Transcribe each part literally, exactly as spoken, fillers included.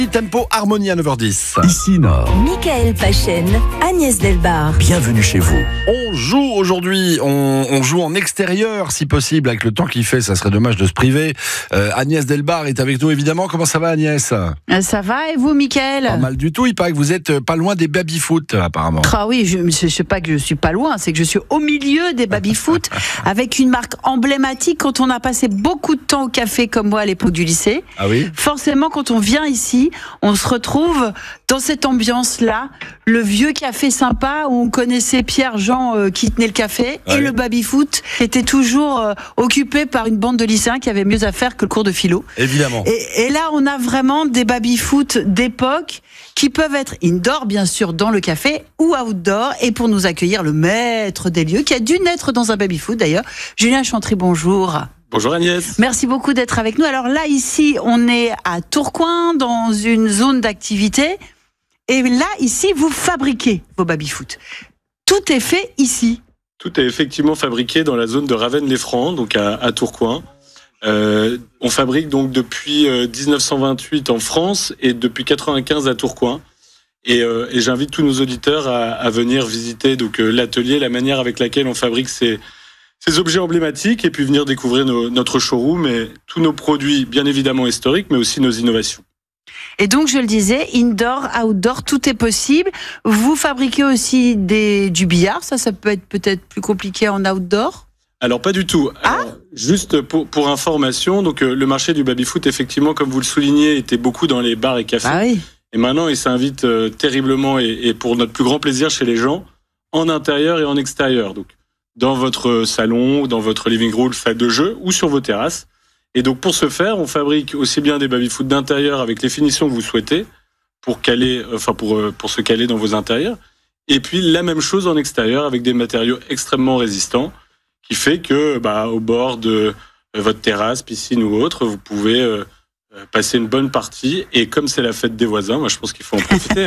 Tempo Harmonie à neuf heures dix. Ici Nord. Michael Pachen, Agnès Delbar. Bienvenue chez vous. On joue aujourd'hui, on, on joue en extérieur si possible, avec le temps qu'il fait, ça serait dommage de se priver. Euh, Agnès Delbar est avec nous évidemment. Comment ça va Agnès ? Ça va et vous Michael ? Pas mal du tout, il paraît que vous êtes pas loin des baby-foot apparemment. Ah oui, je ne sais pas que je suis pas loin, c'est que je suis au milieu des baby-foot avec une marque emblématique. Quand on a passé beaucoup de temps au café comme moi à l'époque du lycée, Ah oui ? forcément quand on vient ici, on se retrouve dans cette ambiance-là, le vieux café sympa où on connaissait Pierre Jean euh, qui tenait le café, Ouais. et le baby-foot était toujours euh, occupé par une bande de lycéens qui avaient mieux à faire que le cours de philo. Évidemment. Et, et là, on a vraiment des baby-foot d'époque qui peuvent être indoor, bien sûr, dans le café, ou outdoor. Et pour nous accueillir, le maître des lieux, qui a dû naître dans un baby-foot d'ailleurs, Julien Chantry, bonjour. Bonjour Agnès. Merci beaucoup d'être avec nous. Alors là, ici, on est à Tourcoing, dans une zone d'activité. Et là, ici, vous fabriquez vos baby-foot. Tout est fait ici. Tout est effectivement fabriqué dans la zone de Ravenne-les-Francs, donc à, à Tourcoing. Euh, on fabrique donc depuis euh, dix-neuf cent vingt-huit en France et depuis quatre-vingt-quinze à Tourcoing. Et, euh, et j'invite tous nos auditeurs à, à venir visiter donc euh, l'atelier, la manière avec laquelle on fabrique ces, ces objets emblématiques, et puis venir découvrir nos, notre showroom et tous nos produits, bien évidemment historiques, mais aussi nos innovations. Et donc, je le disais, indoor, outdoor, tout est possible. Vous fabriquez aussi des, du billard. Ça, ça peut être peut-être plus compliqué en outdoor. Alors pas du tout. Ah Alors, juste pour, pour information, donc euh, le marché du baby-foot, effectivement, comme vous le soulignez, était beaucoup dans les bars et cafés. Ah oui. Et maintenant, il s'invite euh, terriblement et, et pour notre plus grand plaisir chez les gens, en intérieur et en extérieur. Donc, dans votre salon, dans votre living room, salle de jeu ou sur vos terrasses. Et donc, pour ce faire, on fabrique aussi bien des baby-foot d'intérieur avec les finitions que vous souhaitez pour caler, enfin pour euh, pour se caler dans vos intérieurs. Et puis la même chose en extérieur avec des matériaux extrêmement résistants, qui fait que, bah, au bord de euh, votre terrasse, piscine ou autre, vous pouvez euh, passer une bonne partie. Et comme c'est la fête des voisins, moi je pense qu'il faut en profiter.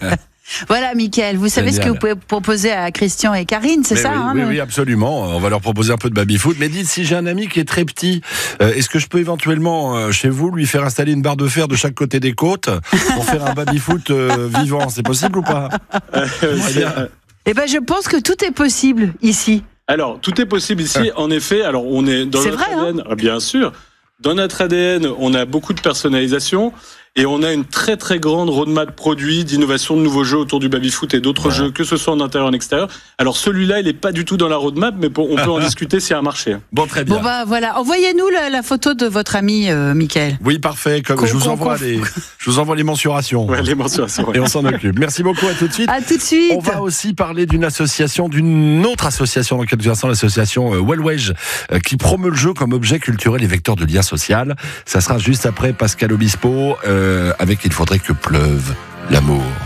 Voilà, Mickaël, vous savez Génial. ce que vous pouvez proposer à Christian et Karine, c'est Mais ça oui, hein, oui, le- oui, absolument. On va leur proposer un peu de baby-foot. Mais dites, si j'ai un ami qui est très petit, euh, est-ce que je peux éventuellement, euh, chez vous, lui faire installer une barre de fer de chaque côté des côtes pour faire un baby-foot euh, vivant ? C'est possible ou pas ? Euh, c'est- Eh ben, je pense que tout est possible ici. Alors, tout est possible ici, en effet. Alors, on est dans C'est notre vrai, A D N. Ah, bien sûr. Dans notre A D N, on a beaucoup de personnalisation et on a une très très grande roadmap produits, d'innovation de nouveaux jeux autour du baby-foot et d'autres Ouais. jeux, que ce soit en intérieur ou en extérieur. Alors, celui-là, il n'est pas du tout dans la roadmap, mais pour- on peut en discuter s'il y a un marché. Bon, très bien. Bon, bah voilà, envoyez-nous la, la photo de votre ami euh, Mickaël. Oui, parfait. Comme Qu'on- je vous qu'on- envoie qu'on- les, je vous envoie les mensurations. Ouais, les mensurations. ouais. Et on s'en occupe. Merci beaucoup. À tout de suite. À tout de suite. On va aussi parler d'une association, d'une autre association dans quelques instants, l'association euh, Wellwedge, euh, qui promeut le jeu comme objet culturel et vecteur de lien social. Ça sera juste après Pascal Obispo, euh, avec Il faudrait que pleuve l'amour.